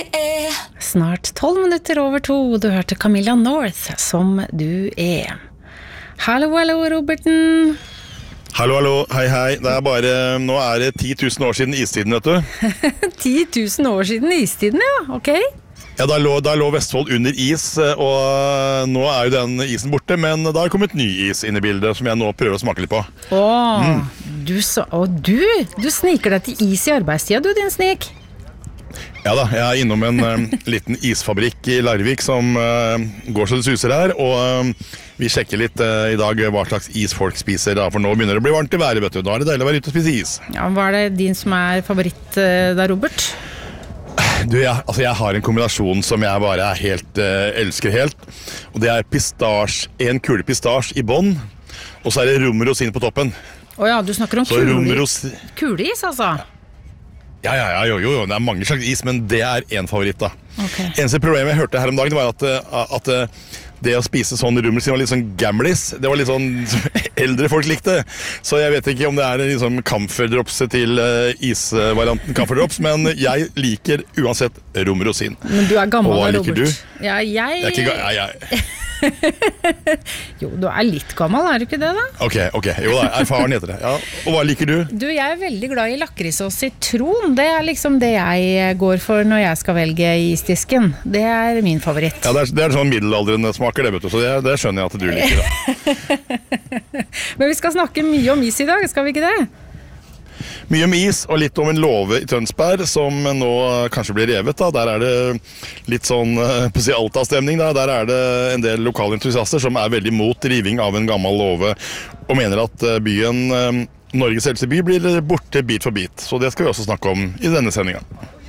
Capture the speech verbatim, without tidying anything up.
er. Snart tolv minutter over to, du hørte Camilla North, Som du er. Hallo, hallo, Roberten. Hallo, hallo, hei, hei. Det er bare, nå er det ti tusen år siden istiden, vet du. ti tusen år siden istiden, ja, ok. Ja, da lå, da lå Vestfold under is, og nå er jo den isen borte, men da har kommet ny is inn i bildet, som jeg nå prøver å smake litt på. Åh, Mm. du så, og du, du sniker deg til is i arbeidstida, du, din snik. Ja da, jeg er innom en um, liten isfabrikk i Larvik som uh, går så det suser her, og um, vi sjekker litt uh, i dag hva slags is folk spiser, da, for nå begynner det å bli varmt i været, vet du. Da er det deilig å være ute og spise is. Ja, hva er det din som er favoritt uh, da, Robert? Du, jeg, altså jeg har en kombinasjon som jeg bare er helt, uh, elsker helt, og det er pistasje, en kule pistasje i bånd, og så er det rom rosin på toppen. Åja, du snakker om Så rom ros- kuleis, kuleis altså? Ja, ja, ja, jo, jo, jo, det er mange slags is, men det er en favoritt da. Ok. Eneste problemet jeg hørte her om dagen var at, uh, at uh, det å spise sånn rom rosin var litt sånn gamlis. Det var litt sånn som eldre folk likte. Så jeg vet ikke om det er liksom camphordropset til uh, isvarianten camphordrops, men jeg liker uansett rom rosin. Men du er gammel, Og hva Robert. liker du? Ja, jeg... Jeg er ikke ga- ja, jeg... Jo, du er litt gammel, er du ikke det da? Ok, ok, jo da, erfaren heter det. Ja. Og hva liker du? Du, jeg er veldig glad i lakris og sitron. Det er liksom det jeg går for når jeg skal velge isdisken. Det er min favoritt. Ja, det er, det er sånn middelaldrende smaker det, vet du, så det, det skjønner jeg at du liker da. Men vi skal snakke mye om is i dag, skal vi ikke det? Mye om is og litt om en låve i Tønsberg som nå kanskje blir revet da. Der er det litt sånn eh, på å si Alta-stemning da. Der er det en del lokale entusiaster som er veldig mot riving av en gammel låve og mener at eh, byen, eh, Norges eldste by, blir borte bit for bit. Så det skal vi også snakke om i denne sendingen.